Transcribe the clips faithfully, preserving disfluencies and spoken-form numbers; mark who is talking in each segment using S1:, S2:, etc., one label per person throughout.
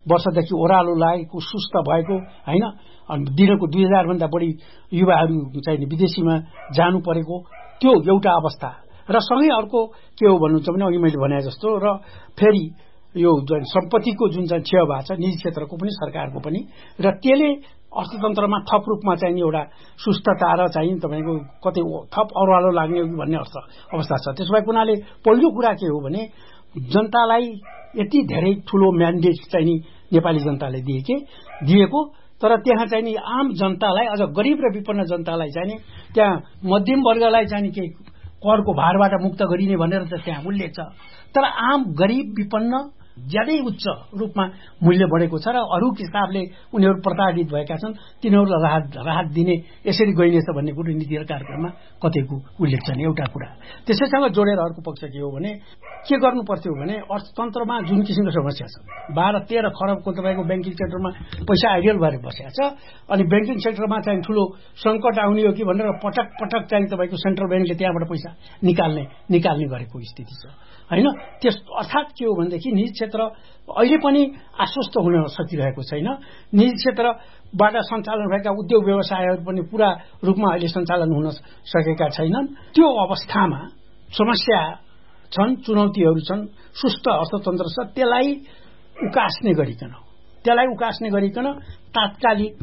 S1: वर्षदेखि ओह्रालो लागेको सुस्त भएको होइन, दिनको दुई हजार भन्दा बढी युवाहरू चाहिँ विदेशीमा जानु परेको त्यो एउटा अवस्था र सँगै अर्को के हो भन्नुहुन्छ भने अघि मैले भने जस्तो र फेरि यो सम्पत्तिको जुन चाहिँ क्षय भएको छ निजी क्षेत्रको पनि सरकारको पनि र त्यसले अर्थतन्त्रमा थप रूपमा चाहिँ एउटा सुस्तता र चाहिँ तपाईँको कतै थप ओह्रालो लाग्ने भन्ने अर्थ अवस्था छ। त्यसो भए कुनाले पहिलो कुरा के हो भने जनतालाई यति धेरै ठूलो म्यान्डेट चाहिँ नि नेपाली जनताले दिएके दिएको तर त्यहाँ चाहिँ नि आम जनतालाई अझ गरिब र विपन्न जनतालाई चाहिँ नि त्यहाँ मध्यम वर्गलाई चाहिँ केही करको भारबाट मुक्त गरिने भनेर त त्यहाँ उल्लेख छ तर आम गरिब विपन्न ज्यादै उच्च रूपमा मूल्य बढेको छ र अरू हिसाबले उनीहरू प्रताडित भएका छन् तिनीहरूलाई राहत राहत दिने यसरी गइनेछ भन्ने कुरो नीति र कार्यक्रममा कतैको उल्लेख छैन एउटा कुरा। त्यसैसँग जोडेर अर्को पक्ष के हो भने के गर्नु पर्थ्यो भने अर्थतन्त्रमा जुन किसिमको समस्या छ बाह्र तेह्र खरबको तपाईँको ब्याङ्किङ सेक्टरमा पैसा आइडियल भएर बसेको छ अनि ब्याङ्किङ सेक्टरमा चाहिँ ठूलो सङ्कट आउने हो कि भनेर पटक पटक चाहिँ तपाईँको सेन्ट्रल ब्याङ्कले त्यहाँबाट पैसा निकाल्ने निकाल्ने गरेको स्थिति छ होइन। त्यस अर्थात् के हो भनेदेखि निजी क्षेत्र अहिले पनि आश्वस्त हुन सकिरहेको छैन। निजी क्षेत्रबाट सञ्चालन भएका उद्योग व्यवसायहरू पनि पूरा रूपमा अहिले सञ्चालन हुन सकेका छैनन्। त्यो अवस्थामा समस्या छन्, चुनौतीहरू छन्, सुस्त अर्थतन्त्र छ, त्यसलाई उकास्ने गरिकन त्यसलाई उकास्ने गरिकन तात्कालिक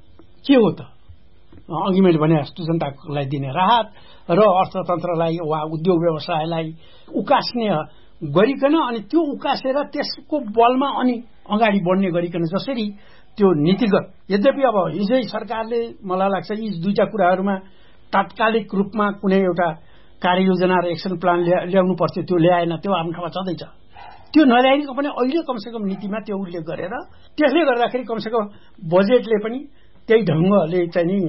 S1: के हो त अघि मैले भने जस्तो जनतालाई दिने राहत र अर्थतन्त्रलाई वा उद्योग व्यवसायलाई उकास्ने गरिकन अनि त्यो उकासेर त्यसको बलमा अनि अगाडि बढ्ने गरिकन जसरी त्यो नीतिगत यद्यपि अब हिजै सरकारले मलाई लाग्छ यी दुईटा कुराहरूमा तात्कालिक रूपमा कुनै एउटा कार्ययोजना र एक्सन प्लान ल्याउनु पर्थ्यो त्यो ल्याएन त्यो आफ्नो ठाउँमा छँदैछ। त्यो नल्याएको पनि अहिले कमसेकम नीतिमा त्यो उल्लेख गरेर त्यसले गर्दाखेरि कमसेकम बजेटले पनि त्यही ढङ्गले चाहिँ नि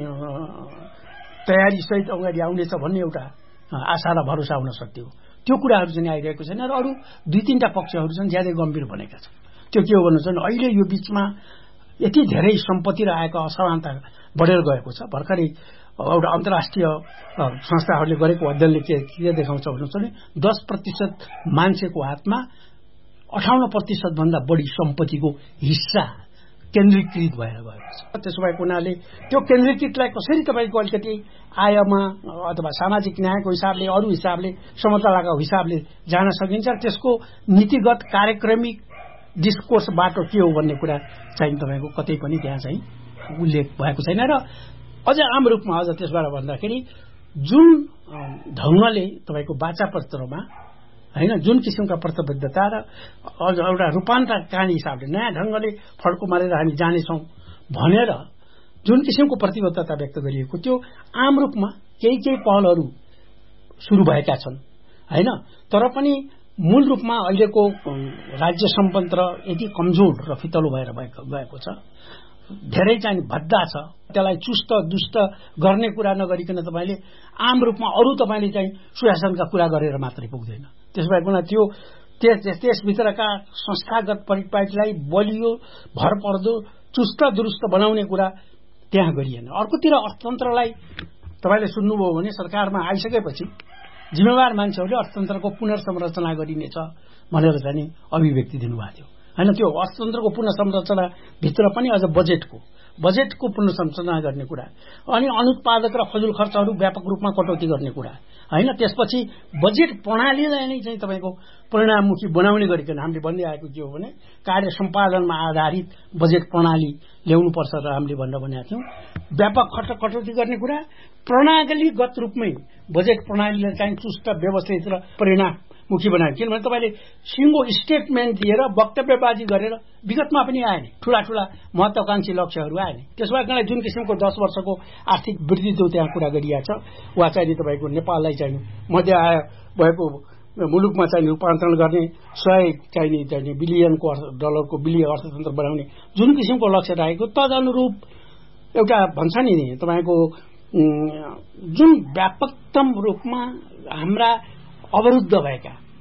S1: तयारी सहित अगाडि आउनेछ भन्ने एउटा आशा र भरोसा हुन सक्थ्यो। त्यो कुराहरू चाहिँ आइरहेको छैन र अरू दुई तीनटा पक्षहरू छन् ज्यादै गम्भीर भनेका छन्। त्यो के हो भन्नुहुन्छ भने अहिले यो बीचमा यति धेरै सम्पत्ति र आएको असमानता बढेर गएको छ। भर्खरै एउटा अन्तर्राष्ट्रिय संस्थाहरूले गरेको अध्ययनले के के देखाउँछ भन्नुहुन्छ भने दस प्रतिशत मान्छेको हातमा अठाउन्न प्रतिशत भन्दा बढी सम्पत्तिको हिस्सा केन्द्रीकृत भएर गएको छ। त्यसो भएको हुनाले त्यो केन्द्रीकृतलाई कसरी तपाईँको अलिकति आयमा अथवा सामाजिक न्यायको हिसाबले अरू हिसाबले समतलाको हिसाबले जान सकिन्छ त्यसको नीतिगत कार्यक्रमिक डिस्कोर्स बाटो के हो भन्ने कुरा चाहिँ तपाईँको कतै पनि त्यहाँ चाहिँ उल्लेख भएको छैन र अझ आम रूपमा अझ त्यसबाट भन्दाखेरि जुन ढङ्गले तपाईँको वाचा पत्रमा होइन जुन किसिमका प्रतिबद्धता र एउटा रूपान्तरकारी हिसाबले नयाँ ढङ्गले फड्को मारेर हामी जानेछौँ भनेर जुन किसिमको प्रतिबद्धता व्यक्त गरिएको त्यो आम रूपमा केही केही पहलहरू सुरु भएका छन् होइन। तर पनि मूल रूपमा अहिलेको राज्य सम्पन्त्र यति कमजोर र फितलो भएर गएको छ, धेरै चाहिँ भद्दा छ। त्यसलाई चुस्त दुष्ट गर्ने कुरा नगरिकन तपाईँले आम रूपमा अरू तपाईँले चाहिँ सुशासनका कुरा गरेर मात्रै पुग्दैन। त्यसो भएको त्यो त्यसभित्रका संस्थागत परिपाटीलाई बलियो भरपर्दो चुस्त दुरुस्त बनाउने कुरा त्यहाँ गरिएन। अर्कोतिर अर्थतन्त्रलाई तपाईँले सुन्नुभयो भने सरकारमा आइसकेपछि जिम्मेवार मान्छेहरूले अर्थतन्त्रको पुनर्संरचना गरिनेछ भनेर चाहिँ अभिव्यक्ति दिनुभएको थियो होइन। त्यो अर्थतन्त्रको पुनर्संरचना भित्र पनि अझ बजेटको बजेटको पुनर्संरचना गर्ने कुरा अनि अनुत्पादक र फजुल खर्चहरू व्यापक रूपमा कटौती गर्ने कुरा होइन। त्यसपछि बजेट प्रणालीलाई नै चाहिँ तपाईँको परिणाममुखी बनाउने गरिकन हामीले भन्दै आएको के हो भने कार्य सम्पादनमा आधारित बजेट प्रणाली ल्याउनुपर्छ र हामीले भनेर भनेका थियौँ। व्यापक खर्च कटौती गर्ने कुरा प्रणालीगत रूपमै बजेट प्रणालीलाई चाहिँ चुस्त व्यवस्थित र परिणाममुखी बनायो। किनभने तपाईँले सिङ्गो स्टेटमेन्ट दिएर वक्तव्यबाजी गरेर विगतमा पनि आए नि ठूला ठूला महत्वाकांक्षी लक्ष्यहरू आए नि। त्यसो भएकाले जुन किसिमको दस वर्षको आर्थिक वृद्धि त्यो त्यहाँ कुरा गरिएको छ वा चाहिँ तपाईँको नेपाललाई चाहिँ मध्य आय भएको मुलुकमा चाहिँ रूपान्तरण गर्ने सय चाहिने चाहिने बिलियनको डलरको बिलियन अर्थतन्त्र बनाउने जुन किसिमको लक्ष्य राखेको तदनुरूप एउटा भन्छ नि तपाईँको जुन व्यापकतम रूपमा हाम्रा अवरुद्ध भएका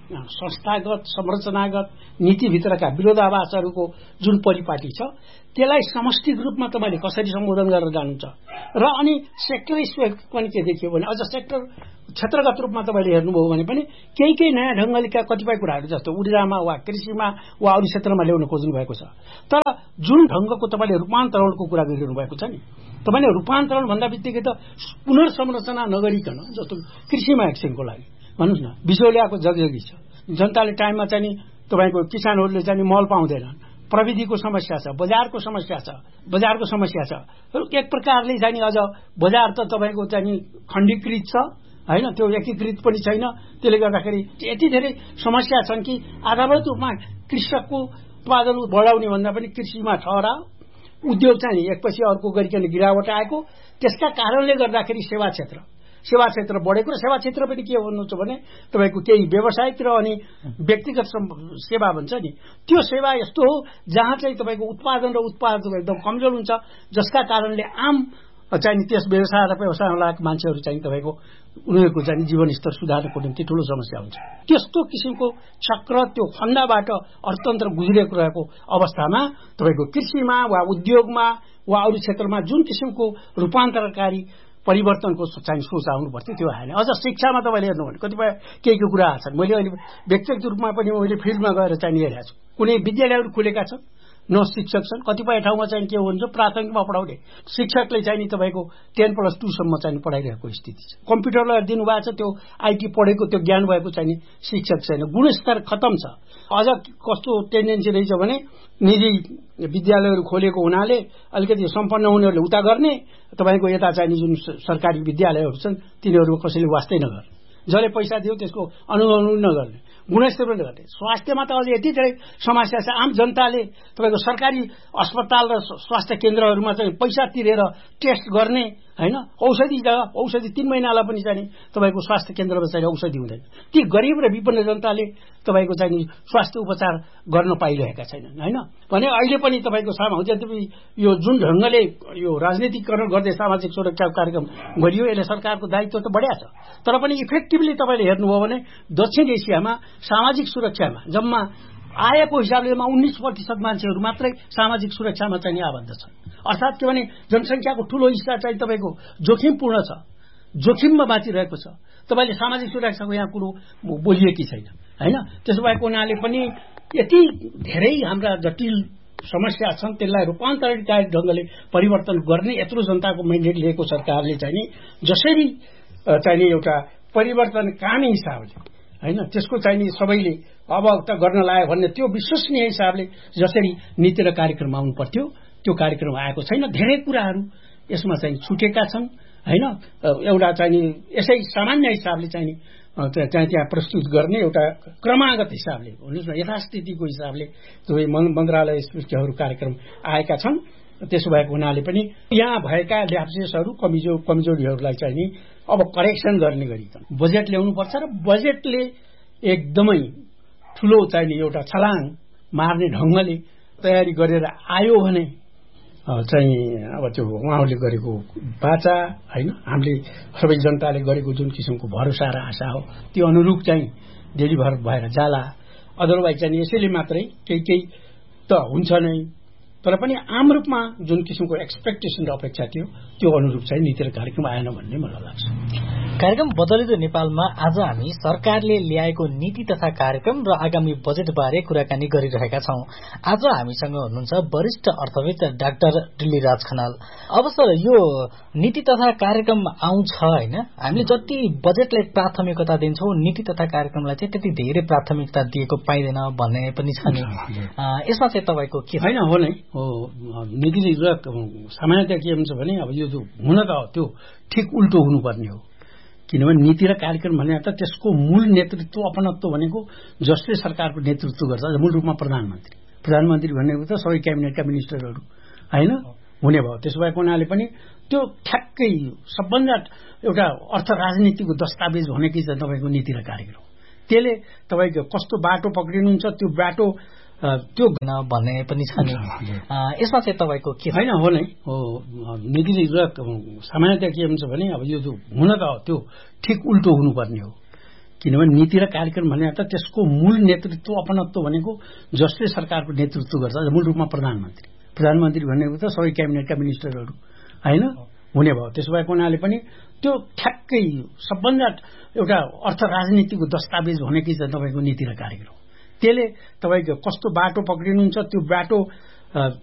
S1: संस्थागत संरचनागत नीतिभित्रका विरोधाभासहरूको जुन परिपाटी छ त्यसलाई समष्टिक रूपमा तपाईँले कसरी सम्बोधन गरेर जानुहुन्छ र अनि सेक्टर स्पेसिफिक पनि के देखियो भने अझ सेक्टर क्षेत्रगत रूपमा तपाईँले हेर्नुभयो भने पनि केही केही नयाँ ढङ्गलेका कतिपय कुराहरू जस्तो ऊर्जामा वा कृषिमा वा अरू क्षेत्रमा ल्याउन खोज्नु भएको छ। तर जुन ढङ्गको तपाईँले रूपान्तरणको कुरा गरिरहनु भएको छ नि, तपाईँले रूपान्तरण भन्दा बित्तिकै त पुनर्संरचना नगरिकन, जस्तो कृषिमा एकछिनको लागि भन्नुहोस् न, बिचौलियाको जगजगी छ, जनताले टाइममा चाहिँ तपाईँको किसानहरूले चाहिँ मल पाउँदैनन्, प्रविधिको समस्या छ, बजारको समस्या छ बजारको समस्या छ एक प्रकारले चाहिँ अझ बजार त तपाईँको चाहिँ खण्डीकृत छ हैन, त्यो एकीकृत पनि छैन। त्यसले गर्दाखेरि यति धेरै समस्या छन् कि आधारभूत रूपमा कृषकको उत्पादन बढाउने भन्दा पनि कृषिमा ठहराव, उद्योग चाहिँ एकपछि अर्को गरिकन गिरावट आएको। त्यसका कारणले गर्दाखेरि सेवा क्षेत्र सेवा क्षेत्र बढेको र सेवा क्षेत्र पनि के भन्नुहुन्छ भने तपाईँको केही व्यावसायिक र अनि व्यक्तिगत सेवा भन्छ नि, त्यो सेवा यस्तो हो जहाँ चाहिँ तपाईँको उत्पादन र उत्पादन एकदम कमजोर हुन्छ, जसका कारणले आम चाहिँ त्यस व्यवसाय र व्यवसायमा लागेको मान्छेहरू चाहिँ तपाईँको उनीहरूको चाहिँ जीवनस्तर सुधार्नको निम्ति ठूलो समस्या हुन्छ। त्यस्तो किसिमको चक्र त्यो फन्दाबाट अर्थतन्त्र गुज्रिएको रहेको अवस्थामा तपाईँको कृषिमा वा उद्योगमा वा अरू क्षेत्रमा जुन किसिमको रूपान्तरकारी परिवर्तनको चाहिँ सोच आउनु पर्थ्यो त्यो आएन। अझ शिक्षामा तपाईँले हेर्नु भने कतिपय केही केही कुरा छन्। मैले अहिले व्यक्तिगत रूपमा पनि मैले फिल्डमा गएर चाहिँ हेरेको छु, कुनै विद्यालयहरू खुलेका छन्, न शिक्षक छन्। कतिपय ठाउँमा चाहिँ के हुन्छ, प्राथमिकमा पढाउने शिक्षकले चाहिँ नि तपाईँको टेन प्लस टूसम्म चाहिँ पढाइरहेको स्थिति छ। कम्प्युटरलाई दिनुभएको छ, त्यो आइटी पढेको त्यो ज्ञान भएको चाहिँ नि शिक्षक छैन, गुणस्तर खतम छ। अझ कस्तो टेन्डेन्सी रहेछ भने निजी विद्यालयहरू खोलेको हुनाले अलिकति सम्पन्न हुनेहरूले उता गर्ने, तपाईँको यता चाहिँ जुन सरकारी विद्यालयहरू छन् तिनीहरू कसैले वास्तै नगर्ने, जसले पैसा दियो त्यसको अनुगमन नगर्ने, गुणस्तर पनि गर्ने। स्वास्थ्यमा त अझ यति धेरै समस्या छ। आम जनताले तपाईँको सरकारी अस्पताल र स्वास्थ्य केन्द्रहरूमा चाहिँ पैसा तिरेर टेस्ट गर्ने हैन, औषधि औषधि तीन महिनालाई पनि चाहिँ तपाईँको स्वास्थ्य केन्द्रमा चाहिँ औषधि हुँदैन। ती गरिब र विपन्न जनताले तपाईँको चाहिँ स्वास्थ्य उपचार गर्न पाइरहेका छैनन् हैन भने अहिले पनि तपाईँको सामाजिक यो जुन ढङ्गले यो राजनीतिकरण गर्दै सामाजिक सुरक्षा कार्यक्रम गरियो, यसले सरकारको दायित्व त बढ्या छ। तर पनि इफेक्टिभली तपाईँले हेर्नुभयो भने दक्षिण एसियामा सामाजिक सुरक्षामा जम्मा आएको हिसाबले उन्नाइस प्रतिशत मान्छेहरू मात्रै सामाजिक सुरक्षामा चाहिँ आबद्ध छन्। अर्थात् के भने जनसङ्ख्याको ठूलो हिस्सा चाहिँ तपाईँको जोखिमपूर्ण छ, जोखिममा बाँचिरहेको छ। तपाईँले सामाजिक सुरक्षाको यहाँ कुरो बोलिएकी छैन हैन। त्यसो भएको हुनाले पनि यति धेरै हाम्रा जटिल समस्या छन्, त्यसलाई रूपान्तरणकारी ढङ्गले परिवर्तन गर्ने यत्रो जनताको मेन्डेट लिएको सरकारले चाहिँ जसरी चाहिँ एउटा परिवर्तनकामी हिसाबले हैन त्यसको चाहिँ सबैले अब त गर्न लाग्यो भन्ने त्यो विश्वसनीय हिसाबले जसरी नीति र कार्यक्रम आउनु पर्थ्यो त्यो कार्यक्रम आएको छैन। धेरै कुराहरू यसमा चाहिँ छुटेका छन् हैन। एउटा चाहिँ यसै सामान्य हिसाबले चाहिँ चाहिँ त्यहाँ प्रस्तुत गर्ने एउटा क्रमागत हिसाबले भन्नुहोस् न, यथास्थितिको हिसाबले जो मन्त्रालय स्मृतिहरू कार्यक्रम आएका छन्। त्यसो भएको हुनाले पनि यहाँ भएका ल्याप्सेसहरू कमजोर कमजोरीहरूलाई चाहिँ नि अब करेक्सन गर्ने गरिकन बजेट ल्याउनुपर्छ र बजेटले एकदमै ठूलो चाहिँ एउटा छलाङ मार्ने ढङ्गले तयारी गरेर आयो भने चाहिँ अब त्यो उहाँहरूले गरेको बाचा हैन, हामीले सबै जनताले गरेको जुन किसिमको भरोसा र आशा हो त्यो अनुरूप चाहिँ डेलिभर भएर जाला। अदरवाइज चाहिँ यसैले मात्रै केही केही त हुन्छ नै, तर पनि आम रूपमा जुन किसिमको एक्सपेक्टेसन र अपेक्षा थियो त्यो अनुरूप चाहिँ नीति र कार्यक्रम आएन भन्ने मलाई लाग्छ।
S2: कार्यक्रम बदलिँदो नेपालमा आज हामी सरकारले ल्याएको नीति तथा कार्यक्रम र आगामी बजेटबारे कुराकानी गरिरहेका छौं। आज हामीसँग हुनुहुन्छ वरिष्ठ अर्थविद डाक्टर डिल्लीराज खनाल। अब सर, यो नीति तथा कार्यक्रम आउँछ हैन, हामीले जति बजेटलाई प्राथमिकता दिन्छौं नीति तथा कार्यक्रमलाई चाहिँ त्यति धेरै प्राथमिकता दिएको पाइदैन भन्ने पनि छ नि, यसमा चाहिँ तपाईको के
S1: हैन? हो नै हो, नीतिले सामान्यतया के हुन्छ भने अब यो जो हुन त त्यो ठिक उल्टो हुनुपर्ने हो। किनभने नीति र कार्यक्रम भने त त्यसको मूल नेतृत्व अपनत्व भनेको जसले सरकारको नेतृत्व गर्छ मूल रूपमा प्रधानमन्त्री प्रधानमन्त्री भनेको त सबै क्याबिनेटका मिनिस्टरहरू हैन हुने भयो। त्यसो भएको हुनाले पनि त्यो ठ्याक्कै सबभन्दा एउटा अर्थ राजनीतिको दस्तावेज भनेकै चाहिँ तपाईँको नीति र कार्यक्रम। त्यसले तपाईँको कस्तो बाटो पक्रिनुहुन्छ त्यो बाटो त्यो
S2: भन्ने पनि छ नि, यसमा चाहिँ तपाईँको के
S1: हैन? हो नै हो, नीतिले सामान्यतया के हुन्छ भने अब यो जो हुन त त्यो ठिक उल्टो हुनुपर्ने हो। किनभने नीति र कार्यक्रम भने त त्यसको मूल नेतृत्व अपनत्व भनेको जसले सरकारको नेतृत्व गर्छ मूल रूपमा प्रधानमन्त्री प्रधानमन्त्री भनेको त सबै क्याबिनेटका मिनिस्टरहरू होइन हुने भयो। त्यसो भएको हुनाले पनि त्यो ठ्याक्कै सबभन्दा एउटा अर्थ राजनीतिको दस्तावेज भनेकै चाहिँ तपाईँको नीति र कार्यक्रम। त्यसले तपाईँको कस्तो बाटो पक्रिनुहुन्छ त्यो बाटो